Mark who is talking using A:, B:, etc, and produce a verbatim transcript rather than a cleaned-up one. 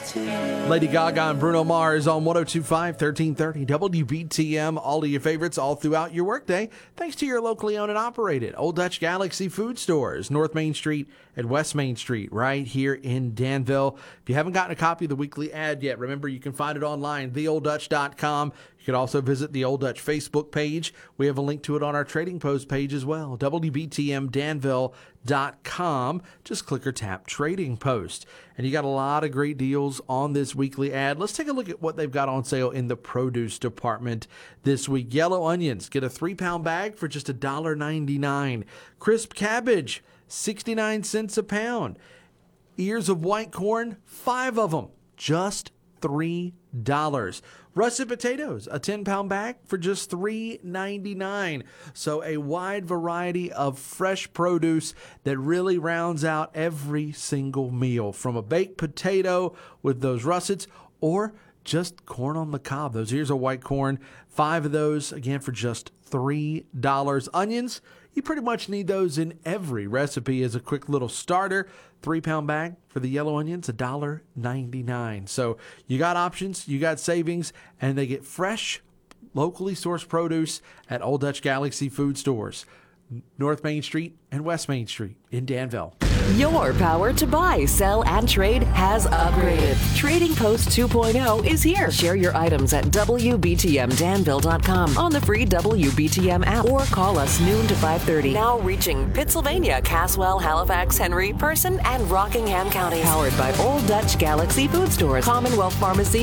A: Lady Gaga and Bruno Mars on one oh two point five, thirteen thirty W B T M. All of your favorites all throughout your workday, thanks to your locally owned and operated Old Dutch Galaxy Food Stores, North Main Street and West Main Street, right here in Danville. If you haven't gotten a copy of the weekly ad yet, remember you can find it online, the old dutch dot com. You can also visit the Old Dutch Facebook page. We have a link to it on our Trading Post page as well, W B T M Danville dot com. Just click or tap Trading Post. And you got a lot of great deals on this weekly ad. Let's take a look at what they've got on sale in the produce department this week. Yellow onions, get a three-pound bag for just one dollar ninety-nine. Crisp cabbage, sixty-nine cents a pound. Ears of white corn, five of them, just three dollars. Russet potatoes, a ten-pound bag for just three ninety-nine. So a wide variety of fresh produce that really rounds out every single meal, from a baked potato with those russets or just corn on the cob. Those ears of white corn, five of those, again, for just three dollars. Onions, you pretty much need those in every recipe as a quick little starter. Three-pound bag for the yellow onions, one dollar ninety-nine. So you got options, you got savings, and they get fresh, locally sourced produce at Old Dutch Galaxy Food Stores, North Main Street and West Main Street in Danville.
B: Your power to buy, sell, and trade has upgraded. Trading Post two point oh is here. Share your items at W B T M Danville dot com on the free W B T M app, or call us noon to five thirty. Now reaching Pittsylvania, Caswell, Halifax, Henry, Person, and Rockingham counties. Powered by Old Dutch Galaxy Food Stores, Commonwealth Pharmacy,